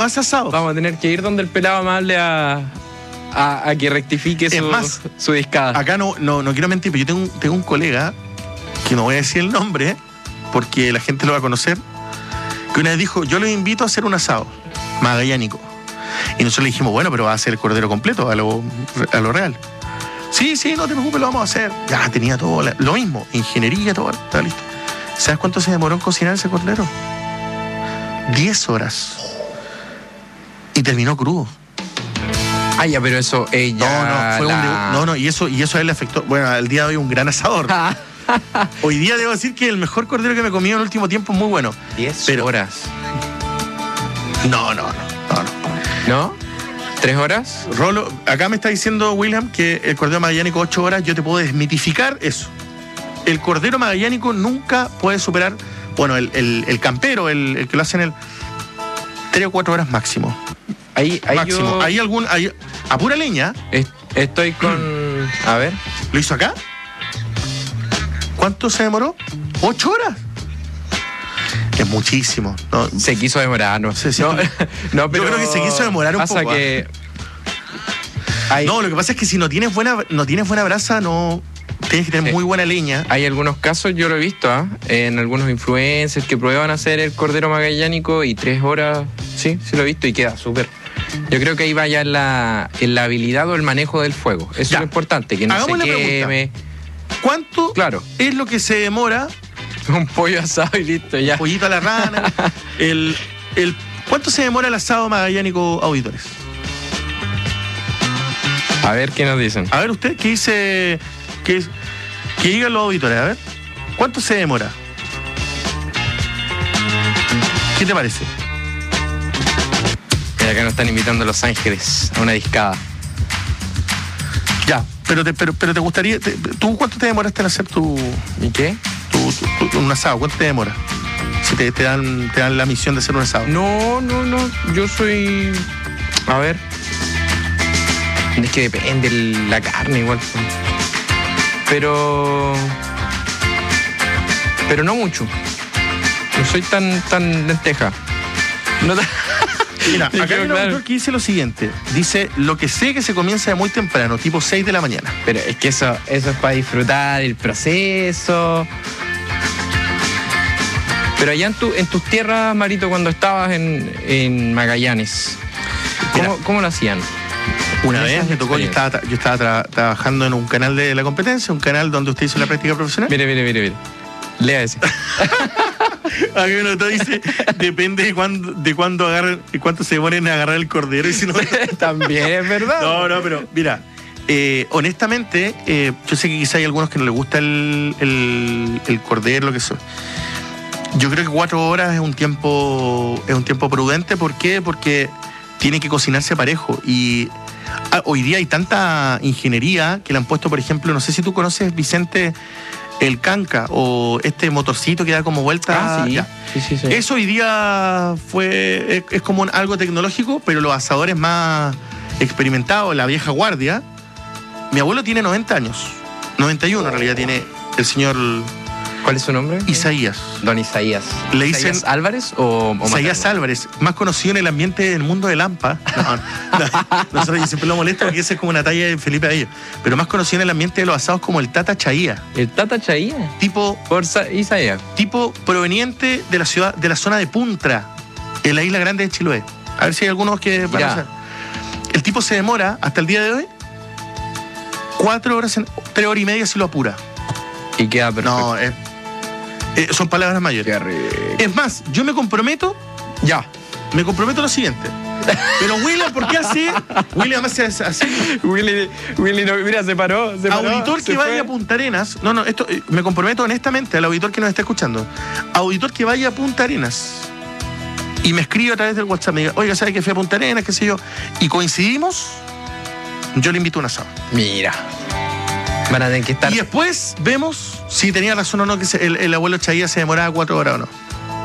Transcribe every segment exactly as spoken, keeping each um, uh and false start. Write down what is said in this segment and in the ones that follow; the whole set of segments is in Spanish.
hace asados. Vamos a tener que ir donde el pelado amable a, a, a que rectifique su, más, su discada. Acá no, no, no quiero mentir, pero yo tengo un, tengo un colega, que no voy a decir el nombre, porque la gente lo va a conocer, que una vez dijo, yo los invito a hacer un asado magallánico. Y nosotros le dijimos, bueno, pero va a ser el cordero completo, a lo, a lo real. Sí, sí, no te preocupes, lo vamos a hacer. Ya tenía todo, lo mismo, ingeniería, todo, está listo. ¿Sabes cuánto se demoró en cocinar ese cordero? Diez horas. Y terminó crudo. Ah, ya, pero eso ella. No, no, fue la... un de... no, no, y eso, y eso a él le afectó. Bueno, al día de hoy un gran asador. Hoy día debo decir que el mejor cordero que me he comido en el último tiempo es muy bueno. Diez pero... horas. No, no, no, no, no. ¿No? ¿Tres horas? Rolo, acá me está diciendo William que el cordero magallánico ocho horas. Yo te puedo desmitificar eso. El cordero magallánico nunca puede superar, bueno, el, el, el campero, el, el que lo hace en el tres o cuatro horas máximo. Ahí, ahí máximo. yo... ¿Hay algún, hay, a pura leña? Est- estoy con... A ver. ¿Lo hizo acá? ¿Cuánto se demoró? ¿Ocho horas? Es muchísimo. No, se quiso demorar, no sé si no, no, pero yo creo que se quiso demorar un pasa poco. Que... Hay... No, lo que pasa es que si no tienes buena, no tienes buena brasa, no... Tienes que tener sí. muy buena leña. Hay algunos casos, yo lo he visto, ¿eh? En algunos influencers que prueban hacer el cordero magallánico y tres horas, sí, sí lo he visto y queda súper. Yo creo que ahí va ya en la, en la habilidad o el manejo del fuego. Eso ya. Es lo importante, que no Hagamos se queme. ¿Cuánto claro. es lo que se demora? Un pollo asado y listo ya. Un pollito a la rana. el, el, ¿Cuánto se demora el asado magallánico, auditores? A ver qué nos dicen. A ver usted, ¿qué dice? Que, que digan los auditores, a ver. ¿Cuánto se demora? ¿Qué te parece? Mira, acá nos están invitando a Los Ángeles a una discada. Ya, pero te, pero, pero te gustaría... Te, ¿Tú cuánto te demoraste en hacer tu... ¿Y qué? Tu, tu, tu, un asado, ¿cuánto te demora? Si te, te, dan, te dan la misión de hacer un asado. No, no, no. Yo soy... A ver. Es que depende de la carne igual. Pero... Pero no mucho. No soy tan, tan lenteja. No tan... Mira, acá hay un autor que dice lo siguiente. Dice, lo que sé que se comienza de muy temprano, tipo seis de la mañana. Pero es que eso, eso es para disfrutar el proceso. Pero allá en, tu, en tus tierras, Marito, cuando estabas en, en Magallanes, ¿cómo, Mira, ¿cómo lo hacían? Una vez me tocó, yo estaba, yo estaba tra- trabajando en un canal de la competencia, un canal donde usted hizo la práctica profesional. Mire, mire, mire, mire. Lea ese. Aquí uno te dice, depende de cuándo, de cuándo agarren, de cuánto se demoren a agarrar el cordero y si no. También es verdad. No, no, pero mira, eh, honestamente, eh, yo sé que quizá hay algunos que no les gusta el, el, el cordero, lo que sea. Yo creo que cuatro horas es un tiempo, es un tiempo prudente. ¿Por qué? Porque tiene que cocinarse parejo. Y ah, hoy día hay tanta ingeniería que le han puesto, por ejemplo, no sé si tú conoces, Vicente, el canca o este motorcito que da como vuelta. Ah, sí. Sí, sí, sí. Eso hoy día fue es, es como un, algo tecnológico, pero los asadores más experimentados, la vieja guardia. Mi abuelo tiene noventa años, noventa y uno en realidad tiene el señor... ¿Cuál es su nombre? Isaías. Don Isaías. Le dicen ¿Isaías Álvarez o, o Isaías Materno? Álvarez, más conocido en el ambiente del mundo de Lampa. No, no, nosotros yo siempre lo molesto porque ese es como una talla de Felipe Abello. Pero más conocido en el ambiente de los asados como el Tata Chaía. ¿El Tata Chaía? Tipo, Por Sa- Isaías. tipo proveniente de la ciudad, de la zona de Puntra, en la isla grande de Chiloé. A ver si hay algunos que van a saber. El tipo se demora, hasta el día de hoy, cuatro horas, en, tres horas y media si lo apura. Y queda perfecto. No, es... Eh, son palabras mayores. Es más, yo me comprometo, ya, me comprometo a lo siguiente. Pero William, ¿por qué hace? William hace así. Willy, Willy no, mira, se paró. Se paró auditor se que fue. vaya a Punta Arenas. No, no, esto eh, me comprometo honestamente al auditor que nos está escuchando. Auditor que vaya a Punta Arenas y me escribe a través del WhatsApp. Me diga, oiga, ¿sabe que fui a Punta Arenas? ¿Qué sé yo? Y coincidimos, yo le invito a un asado. Mira. Van a tener que estar. Y después vemos si tenía razón o no que se, el, el abuelo Chaía se demoraba cuatro horas o no.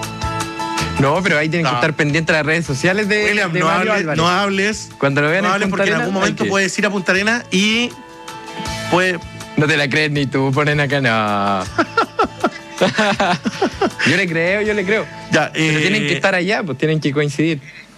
No, pero ahí tienen No. que estar pendientes de las redes sociales de, William, de no, Mario hables, Álvarez. no hables. Cuando lo vean no en hables Punta porque en Arenas, algún momento hay que- puedes ir a Punta Arenas y puede... No te la crees ni tú, ponen acá, no. Yo le creo, yo le creo. Ya, Pero eh, tienen que estar allá, pues tienen que coincidir.